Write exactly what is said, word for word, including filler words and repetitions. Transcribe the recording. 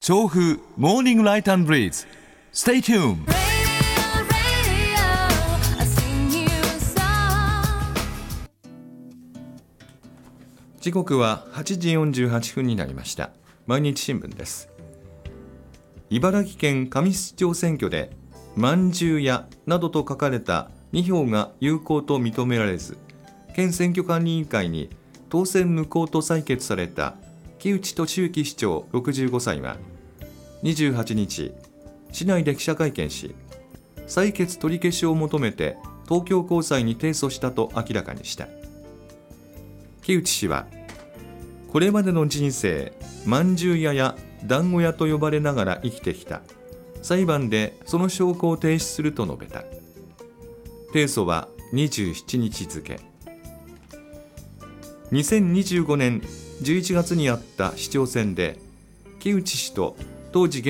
調布モーニングライト&ブリーズ Stay tuned。 時刻ははちじよんじゅうはっぷんになりました。毎日新聞です。茨城県神栖町選挙でまんじゅう屋などと書かれたに票が有効と認められず、県選挙管理委員会に当選無効と採決された木内俊之市長ろくじゅうごさいはにじゅうはちにち、市内で記者会見し、採決取り消しを求めて東京高裁に提訴したと明らかにした。木内氏は、これまでの人生、まんじゅう屋や団子屋と呼ばれながら生きてきた。裁判でその証拠を提出すると述べた。提訴はにじゅうしちにち付。にせんにじゅうごねんじゅういちがつにあった市長選で、木内氏と当時